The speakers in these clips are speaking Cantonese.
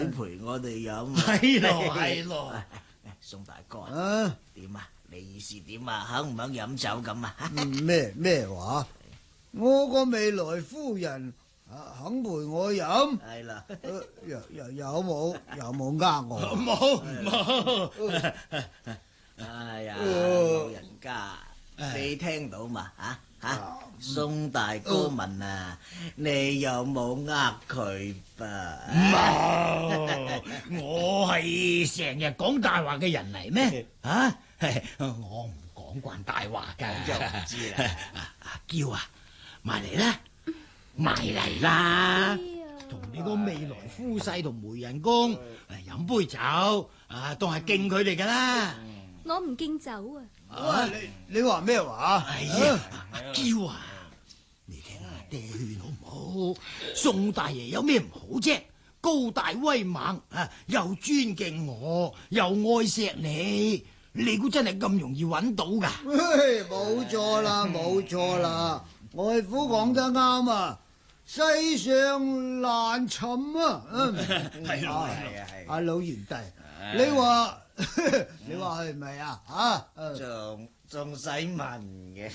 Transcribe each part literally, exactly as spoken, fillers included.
女陪我哋飲。 係咯係咯。 宋大哥， 啊， 點啊？你意思點啊？肯唔肯飲酒咁啊？ 咩咩話？我個未來夫人啊，肯陪我飲。 係啦， 有有有冇有冇呃我？ 冇冇。 哎呀，老人家，你聽到嘛？吓吓，宋大哥問啊，你有冇呃佢吧？ 冇，我係成日講大話嘅人嚟咩？啊，我唔講慣大話噶。 就唔知啦。 阿嬌啊，埋嚟啦，埋嚟啦，同你個未來夫婿同媒人公飲杯酒，啊，當係敬佢哋噶啦。 我唔敬酒啊！ 喂，你你話咩話？ 哎呀，阿嬌啊，你聽下爹勸好唔好？宋大爺有咩唔好啫？高大威猛啊，又尊敬我，又愛錫你，你估真係咁容易揾到噶？ 冇錯啦，冇錯啦，外父講得啱啊！世上難尋啊！ 係咯， 係啊係。 阿老賢弟，你話你話係咪啊？啊， 仲仲使問嘅？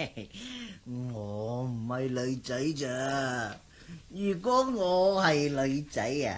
我唔係女仔咋？如果我係女仔啊，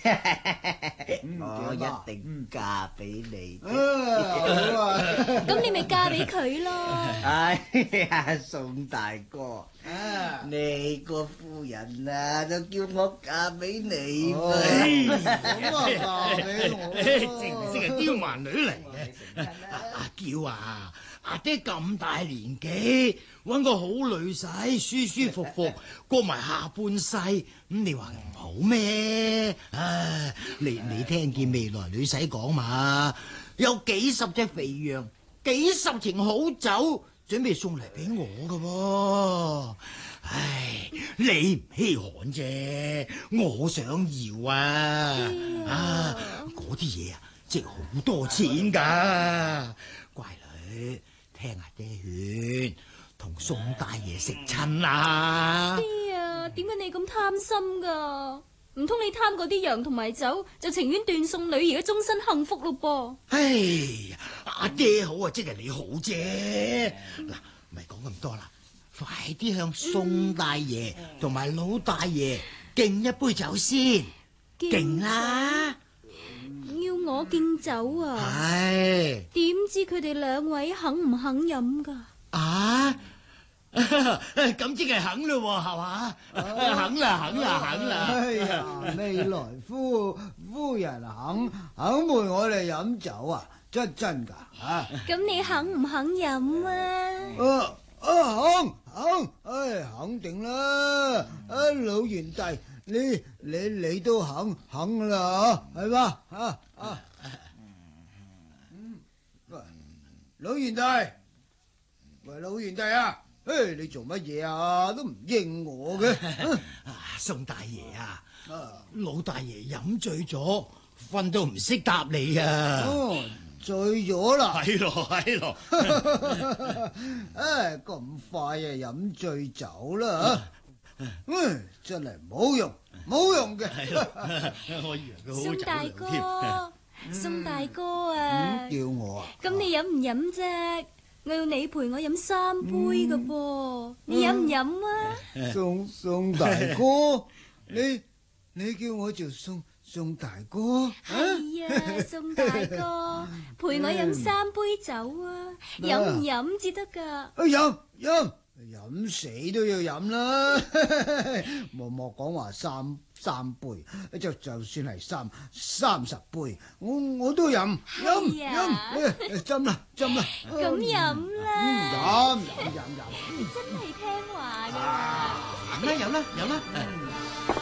我一定嫁俾你。 咁你咪嫁俾佢咯。 哎呀，宋大哥，你個夫人啊，就叫我嫁俾你。 咁啊，嫁俾我， 正式係刁蠻女嚟嘅。阿嬌啊，阿爹咁大年紀，搵個好女婿，舒舒服服過埋下半世，咁你話唔好咩？啊，你你聽見未來女婿講嘛？有幾十隻肥羊，幾十瓶好酒，準備送嚟俾我㗎喎。唉，你唔稀罕啫，我想要啊！ 嗯、 啊，嗰啲嘢啊，值好多錢噶。乖女，聽下爹勸，同宋大爺食親啦。 爹啊，點解你咁貪心噶？唔通你貪嗰啲羊同埋酒，就情願斷送女兒嘅終身幸福咯噃？ 唉，阿爹好啊，即係你好啫。嗱、嗯，唔係講咁多啦。快啲向宋大爺同埋老大爺敬一杯酒先，敬啦！ 要我敬酒啊？ 係。 點知佢哋兩位肯唔肯飲噶？ 啊，咁即係肯咯，係嘛？肯啦，肯啦，肯啦！ 哎呀，未來夫夫人肯肯陪我哋飲酒啊？真真噶啊！ 咁你肯唔肯飲啊？ 啊啊肯肯，唉肯定啦！啊老賢弟，你你你都肯肯啦吓，係嘛啊啊！嗯，喂，老賢弟，喂老賢弟啊！誒，你做乜嘢啊？都唔應我嘅。 宋大爺啊，老大爺飲醉咗，瞓到唔識答你啊！ 哦，醉咗啦！ 係咯，係咯。 誒，咁快啊飲醉酒啦吓！嗯，真係冇用，冇用嘅。 我以為佢好宋大哥，宋大哥啊！ 叫我啊？ 咁你飲唔飲啫？我要你陪我飲三杯噶噃，你飲唔飲啊？ 宋宋大哥，你你叫我做宋宋大哥？ 係啊，宋大哥，陪我飲三杯酒啊！飲唔飲至得噶？ 飲飲飲死都要飲啦！莫莫講話三三杯，就就算係三三十杯，我我都飲飲飲，斟啦斟啦， 咁飲啦， 飲飲飲飲， 你真係聽話噶。 飲啦飲啦飲啦！